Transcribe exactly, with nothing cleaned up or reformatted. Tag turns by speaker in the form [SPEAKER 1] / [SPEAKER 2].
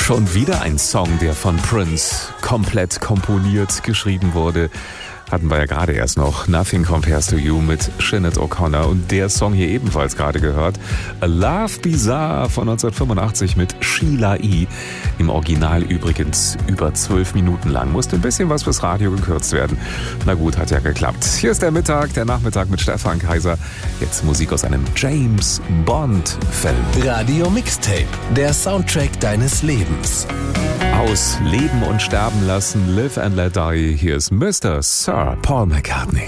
[SPEAKER 1] Schon wieder ein Song, der von Prince komplett komponiert geschrieben wurde. Hatten wir ja gerade erst noch Nothing Compares to You mit Sinead O'Connor und der Song hier ebenfalls gerade gehört. A Love Bizarre von neunzehnhundertfünfundachtzig mit Sheila E. Im Original übrigens über zwölf Minuten lang. Musste ein bisschen was fürs Radio gekürzt werden. Na gut, hat ja geklappt. Hier ist der Mittag, der Nachmittag mit Stefan Kaiser. Jetzt Musik aus einem James Bond Film.
[SPEAKER 2] Radio Mixtape, der Soundtrack deines Lebens.
[SPEAKER 1] Aus Leben und Sterben lassen, Live and Let Die. Hier ist Mister Sir Paul McCartney.